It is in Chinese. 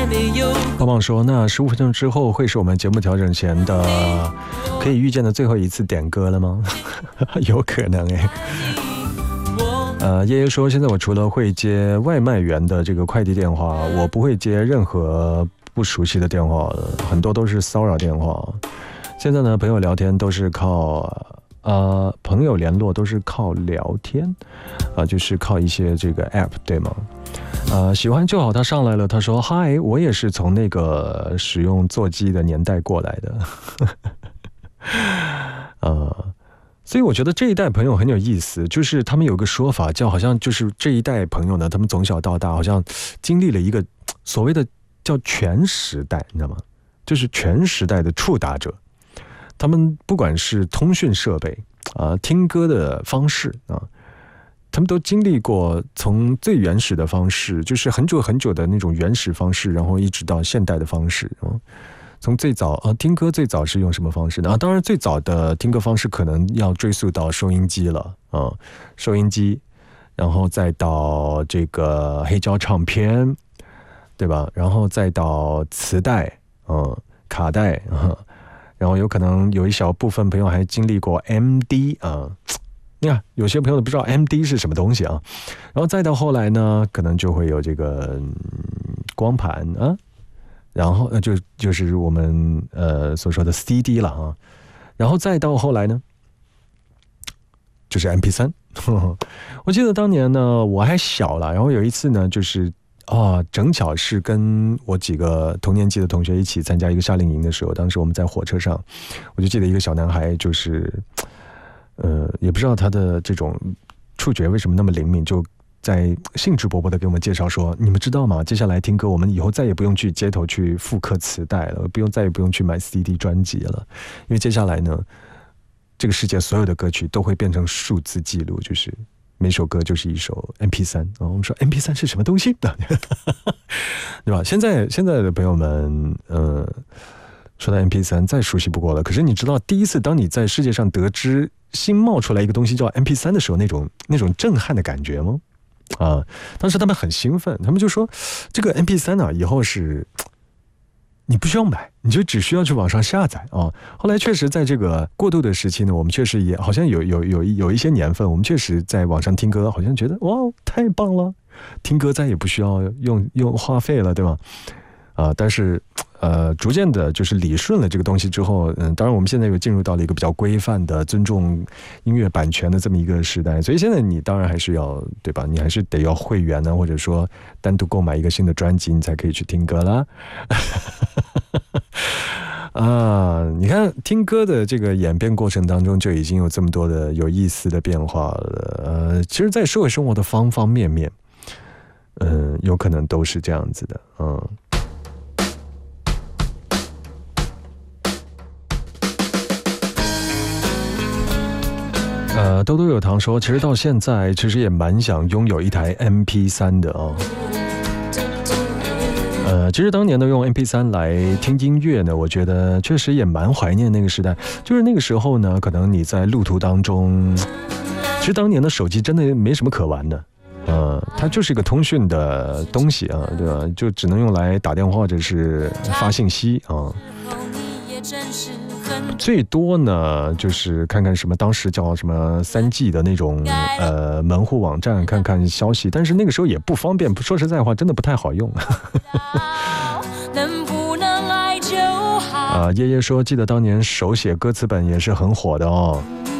棒棒说，那15分钟之后会是我们节目调整前的可以预见的最后一次点歌了吗？有可能哎。叶叶说，现在我除了会接外卖员的这个快递电话，我不会接任何不熟悉的电话了，很多都是骚扰电话。现在呢，朋友聊天都是靠朋友联络都是靠聊天，就是靠一些这个 app 对吗？喜欢就好，他上来了，他说嗨，我也是从那个使用座机的年代过来的。所以我觉得这一代朋友很有意思，就是他们有个说法叫，好像就是这一代朋友呢，他们从小到大好像经历了一个所谓的叫全时代，你知道吗？就是全时代的触达者，他们不管是通讯设备听歌的方式他们都经历过从最原始的方式，就是很久很久的那种原始方式，然后一直到现代的方式从最早听歌最早是用什么方式呢？当然最早的听歌方式可能要追溯到收音机了收音机，然后再到这个黑胶唱片，对吧？然后再到磁带卡带然后有可能有一小部分朋友还经历过 MD 你看有些朋友都不知道 MD 是什么东西然后再到后来呢，可能就会有这个光盘然后就是我们所说的 CD 了然后再到后来呢，就是 MP3 我记得当年呢我还小了，然后有一次呢就是正巧是跟我几个同年级的同学一起参加一个夏令营的时候，当时我们在火车上，我就记得一个小男孩就是也不知道他的这种触觉为什么那么灵敏，就在兴致勃勃地给我们介绍说，你们知道吗？接下来听歌，我们以后再也不用去街头去复刻磁带了，再也不用去买 CD 专辑了，因为接下来呢，这个世界所有的歌曲都会变成数字记录，就是每首歌就是一首 MP3 我们说 MP3 是什么东西对吧？现在的朋友们说到 MP3 再熟悉不过了，可是你知道第一次当你在世界上得知新冒出来一个东西叫 MP3 的时候，那种震撼的感觉吗？当时他们很兴奋，他们就说这个 MP3 以后是你不需要买，你就只需要去网上下载后来确实在这个过渡的时期呢，我们确实也好像有一些年份，我们确实在网上听歌，好像觉得哇太棒了，听歌再也不需要用话费了，对吧？但是逐渐的就是理顺了这个东西之后，当然我们现在又进入到了一个比较规范的尊重音乐版权的这么一个时代，所以现在你当然还是要，对吧？你还是得要会员呢，或者说单独购买一个新的专辑，你才可以去听歌啦。你看听歌的这个演变过程当中，就已经有这么多的有意思的变化了。其实，在社会生活的方方面面，有可能都是这样子的，兜兜有糖说，其实到现在其实也蛮想拥有一台 MP3 的其实当年呢用 MP3 来听音乐呢，我觉得确实也蛮怀念那个时代。就是那个时候呢，可能你在路途当中，其实当年的手机真的没什么可玩的，它就是一个通讯的东西对吧？就只能用来打电话或者是发信息最多呢就是看看什么当时叫什么3G 的那种门户网站看看消息，但是那个时候也不方便，说实在话真的不太好用叶叶说记得当年手写歌词本也是很火的